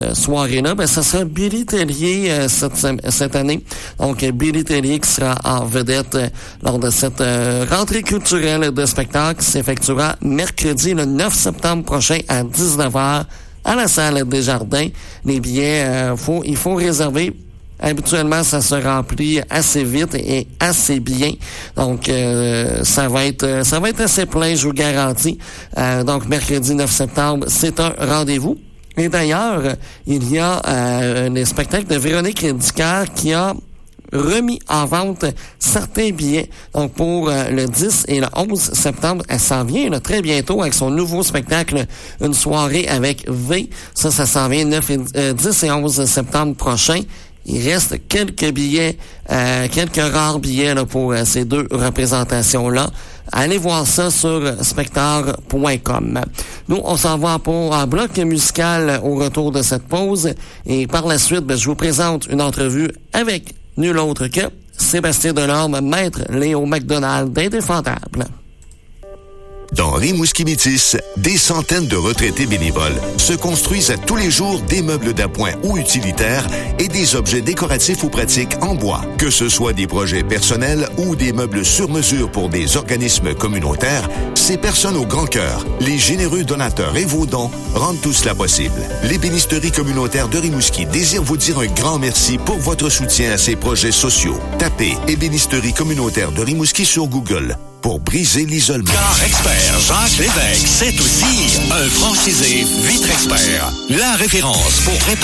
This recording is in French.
soirée-là, ben ça sera Billy Tellier cette année. Donc, Billy Tellier qui sera en vedette lors de cette rentrée culturelle de spectacle qui s'effectuera mercredi le 9 septembre prochain à 19h à la salle Desjardins. Les billets, il faut réserver. Habituellement, ça se remplit assez vite et assez bien. Donc, ça va être assez plein, je vous garantis. Donc, mercredi 9 septembre, c'est un rendez-vous. Et d'ailleurs, il y a les spectacles de Véronique Dicker qui a remis en vente certains billets. Donc, pour le 10 et le 11 septembre, elle s'en vient là, très bientôt avec son nouveau spectacle, Une soirée avec V. Ça s'en vient 10 et 11 septembre prochain. Il reste quelques billets, quelques rares billets là, pour ces deux représentations-là. Allez voir ça sur spectacle.com. Nous, on s'en va en bloc musical au retour de cette pause. Et par la suite, je vous présente une entrevue avec nul autre que Sébastien Delorme, maître Léo McDonald d'Indéfendable. Dans Rimouski-Métis, des centaines de retraités bénévoles se construisent à tous les jours des meubles d'appoint ou utilitaires et des objets décoratifs ou pratiques en bois. Que ce soit des projets personnels ou des meubles sur mesure pour des organismes communautaires, ces personnes au grand cœur, les généreux donateurs et vos dons rendent tout cela possible. L'ébénisterie communautaire de Rimouski désire vous dire un grand merci pour votre soutien à ces projets sociaux. Tapez Ébénisterie communautaire de Rimouski sur Google pour briser l'isolement. Car Expert Jacques Lévesque, c'est aussi un franchisé Vitre Expert. La référence pour réparer